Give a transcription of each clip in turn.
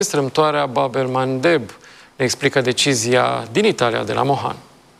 Strâmtoarea Bab el-Mandeb ne explică decizia din Italia de la Mohan.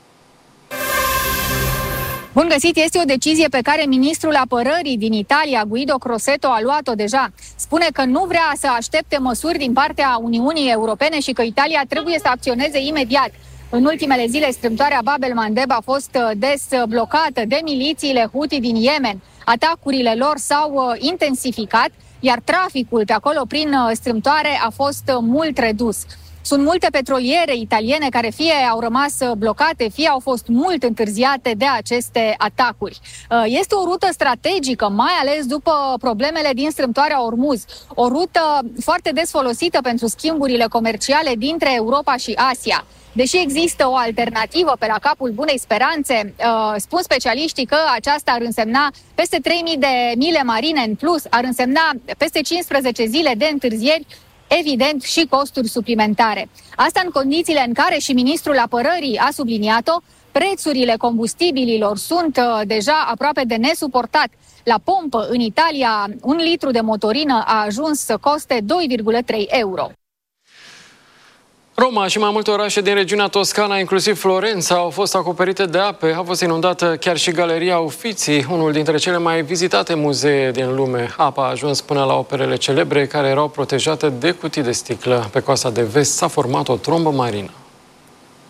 Bun găsit, este o decizie pe care ministrul apărării din Italia, Guido Crosetto, a luat-o deja. Spune că nu vrea să aștepte măsuri din partea Uniunii Europene și că Italia trebuie să acționeze imediat. În ultimele zile, strâmtoarea Bab el-Mandeb a fost des blocată de milițiile Houthi din Yemen. Atacurile lor s-au intensificat, iar traficul pe acolo prin strâmtoare a fost mult redus. Sunt multe petroliere italiene care fie au rămas blocate, fie au fost mult întârziate de aceste atacuri. Este o rută strategică, mai ales după problemele din strâmtoarea Ormuz. O rută foarte des folosită pentru schimburile comerciale dintre Europa și Asia. Deși există o alternativă pe la capul Bunei Speranțe, spun specialiștii că aceasta ar însemna peste 3.000 de mile marine în plus, ar însemna peste 15 zile de întârzieri, evident și costuri suplimentare. Asta în condițiile în care și ministrul apărării a subliniat-o, prețurile combustibililor sunt deja aproape de nesuportat. La pompă în Italia, 1 litru de motorină a ajuns să coste 2,3 euro. Roma și mai multe orașe din regiunea Toscana, inclusiv Florența, au fost acoperite de ape. A fost inundată chiar și Galeria Uffizi, unul dintre cele mai vizitate muzee din lume. Apa a ajuns până la operele celebre care erau protejate de cutii de sticlă. Pe coasta de vest s-a format o trombă marină.